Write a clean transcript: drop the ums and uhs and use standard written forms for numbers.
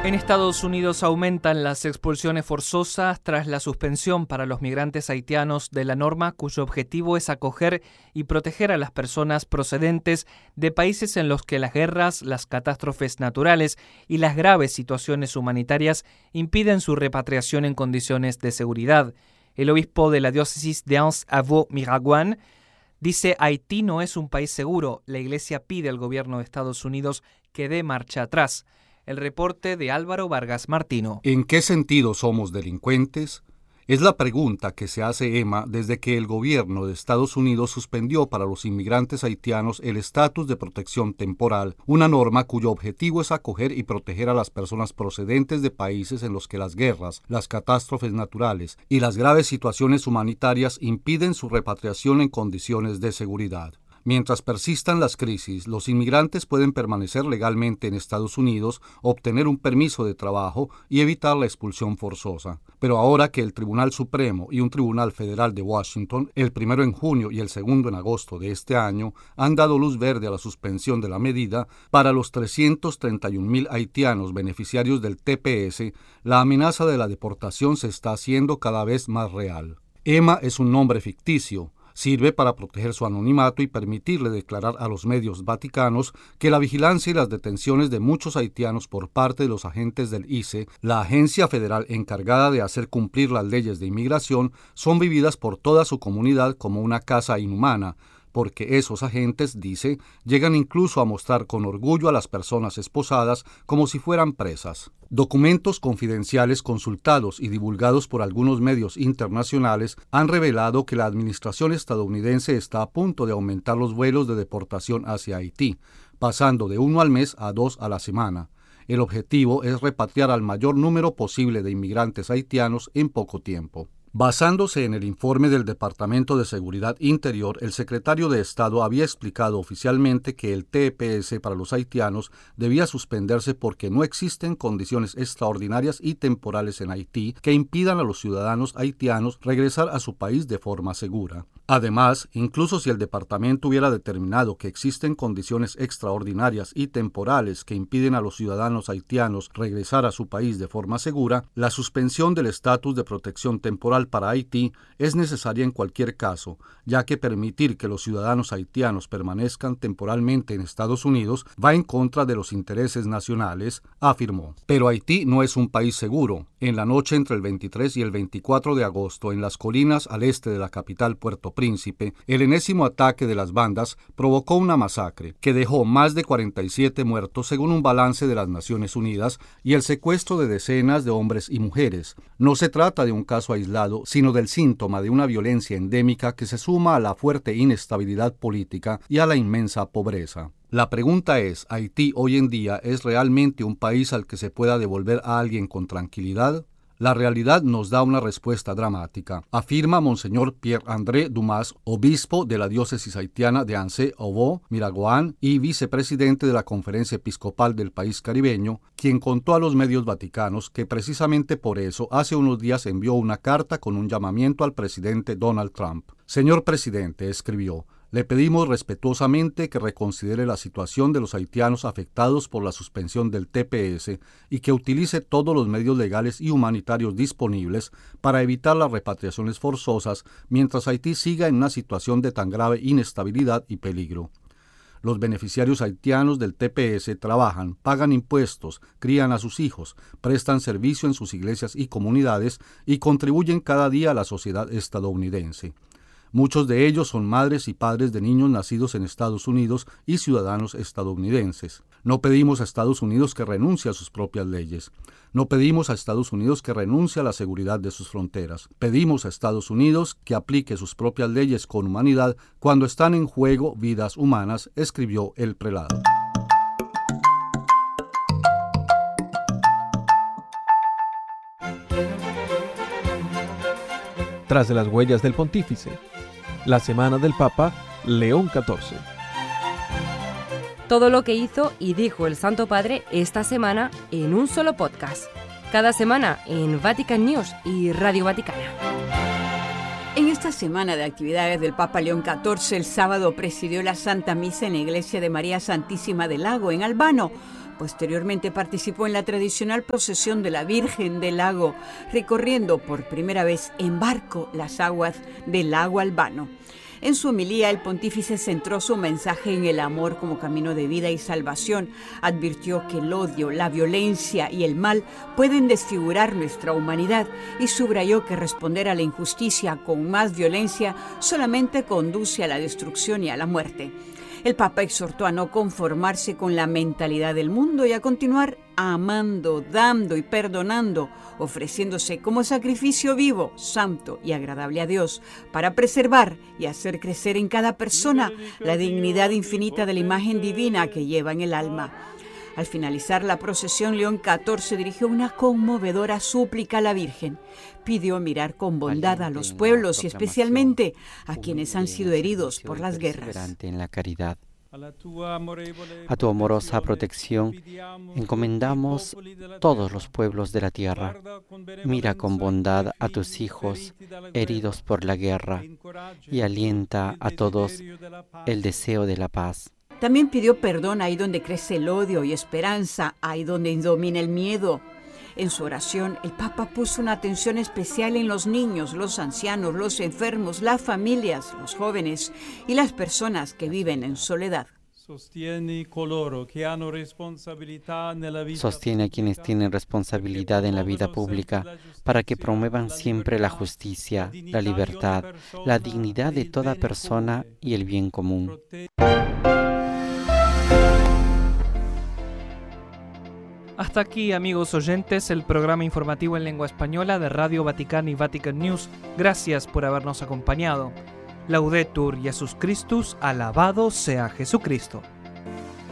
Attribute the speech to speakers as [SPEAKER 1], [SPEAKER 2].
[SPEAKER 1] En Estados Unidos aumentan las expulsiones forzosas tras la suspensión para los migrantes haitianos de la norma cuyo objetivo es acoger y proteger a las personas procedentes de países en los que las guerras, las catástrofes naturales y las graves situaciones humanitarias impiden su repatriación en condiciones de seguridad. El obispo de la diócesis de Anse-Avo-Miraguán dice: Haití no es un país seguro. La Iglesia pide al gobierno de Estados Unidos que dé marcha atrás. El reporte de Álvaro Vargas Martino.
[SPEAKER 2] ¿En qué sentido somos delincuentes? Es la pregunta que se hace EMA desde que el gobierno de Estados Unidos suspendió para los inmigrantes haitianos el estatus de protección temporal, una norma cuyo objetivo es acoger y proteger a las personas procedentes de países en los que las guerras, las catástrofes naturales y las graves situaciones humanitarias impiden su repatriación en condiciones de seguridad. Mientras persistan las crisis, los inmigrantes pueden permanecer legalmente en Estados Unidos, obtener un permiso de trabajo y evitar la expulsión forzosa. Pero ahora que el Tribunal Supremo y un Tribunal Federal de Washington, el primero en junio y el segundo en agosto de este año, han dado luz verde a la suspensión de la medida, para los 331.000 haitianos beneficiarios del TPS, la amenaza de la deportación se está haciendo cada vez más real. EMA es un nombre ficticio. Sirve para proteger su anonimato y permitirle declarar a los medios vaticanos que la vigilancia y las detenciones de muchos haitianos por parte de los agentes del ICE, la agencia federal encargada de hacer cumplir las leyes de inmigración, son vividas por toda su comunidad como una caza inhumana, porque esos agentes, dice, llegan incluso a mostrar con orgullo a las personas esposadas como si fueran presas. Documentos confidenciales consultados y divulgados por algunos medios internacionales han revelado que la administración estadounidense está a punto de aumentar los vuelos de deportación hacia Haití, pasando de 1 al mes a 2 a la semana. El objetivo es repatriar al mayor número posible de inmigrantes haitianos en poco tiempo. Basándose en el informe del Departamento de Seguridad Interior, el secretario de Estado había explicado oficialmente que el TPS para los haitianos debía suspenderse porque no existen condiciones extraordinarias y temporales en Haití que impidan a los ciudadanos haitianos regresar a su país de forma segura. Además, incluso si el departamento hubiera determinado que existen condiciones extraordinarias y temporales que impiden a los ciudadanos haitianos regresar a su país de forma segura, la suspensión del estatus de protección temporal para Haití es necesaria en cualquier caso, ya que permitir que los ciudadanos haitianos permanezcan temporalmente en Estados Unidos va en contra de los intereses nacionales, afirmó. Pero Haití no es un país seguro. En la noche entre el 23 y el 24 de agosto, en las colinas al este de la capital Puerto Príncipe, el enésimo ataque de las bandas provocó una masacre que dejó más de 47 muertos según un balance de las Naciones Unidas y el secuestro de decenas de hombres y mujeres. No se trata de un caso aislado, sino del síntoma de una violencia endémica que se suma a la fuerte inestabilidad política y a la inmensa pobreza. La pregunta es, ¿Haití hoy en día es realmente un país al que se pueda devolver a alguien con tranquilidad? La realidad nos da una respuesta dramática, afirma Monseñor Pierre-André Dumas, obispo de la diócesis haitiana de Anse-Avo-Miraguán y vicepresidente de la Conferencia Episcopal del país caribeño, quien contó a los medios vaticanos que precisamente por eso hace unos días envió una carta con un llamamiento al presidente Donald Trump. Señor presidente, escribió, le pedimos respetuosamente que reconsidere la situación de los haitianos afectados por la suspensión del TPS y que utilice todos los medios legales y humanitarios disponibles para evitar las repatriaciones forzosas mientras Haití siga en una situación de tan grave inestabilidad y peligro. Los beneficiarios haitianos del TPS trabajan, pagan impuestos, crían a sus hijos, prestan servicio en sus iglesias y comunidades y contribuyen cada día a la sociedad estadounidense. Muchos de ellos son madres y padres de niños nacidos en Estados Unidos y ciudadanos estadounidenses. No pedimos a Estados Unidos que renuncie a sus propias leyes. No pedimos a Estados Unidos que renuncie a la seguridad de sus fronteras. Pedimos a Estados Unidos que aplique sus propias leyes con humanidad cuando están en juego vidas humanas, escribió el prelado.
[SPEAKER 3] Tras de las huellas del pontífice, la semana del Papa León XIV.
[SPEAKER 4] Todo lo que hizo y dijo el Santo Padre esta semana en un solo podcast. Cada semana en Vatican News y Radio Vaticana.
[SPEAKER 5] En esta semana de actividades del Papa León XIV, el sábado presidió la Santa Misa en la Iglesia de María Santísima del Lago, en Albano, Posteriormente participó en la tradicional procesión de la Virgen del Lago, recorriendo por primera vez en barco las aguas del lago Albano. En su homilía, el pontífice centró su mensaje en el amor como camino de vida y salvación. Advirtió que el odio, la violencia y el mal pueden desfigurar nuestra humanidad y subrayó que responder a la injusticia con más violencia solamente conduce a la destrucción y a la muerte. El Papa exhortó a no conformarse con la mentalidad del mundo y a continuar amando, dando y perdonando, ofreciéndose como sacrificio vivo, santo y agradable a Dios, para preservar y hacer crecer en cada persona la dignidad infinita de la imagen divina que lleva en el alma. Al finalizar la procesión, León XIV dirigió una conmovedora súplica a la Virgen. Pidió mirar con bondad a los pueblos y especialmente a quienes han sido heridos por las guerras.
[SPEAKER 6] En la caridad. A tu amorosa protección encomendamos todos los pueblos de la tierra. Mira con bondad a tus hijos heridos por la guerra y alienta a todos el deseo de la paz.
[SPEAKER 5] También pidió perdón ahí donde crece el odio y esperanza, ahí donde domina el miedo. En su oración, el Papa puso una atención especial en los niños, los ancianos, los enfermos, las familias, los jóvenes y las personas que viven en soledad.
[SPEAKER 6] Sostiene a quienes tienen responsabilidad en la vida pública para que promuevan siempre la justicia, la libertad, la dignidad de toda persona y el bien común.
[SPEAKER 1] Hasta aquí, amigos oyentes, el programa informativo en lengua española de Radio Vaticana y Vatican News. Gracias por habernos acompañado. Laudetur Jesus Christus, alabado sea Jesucristo.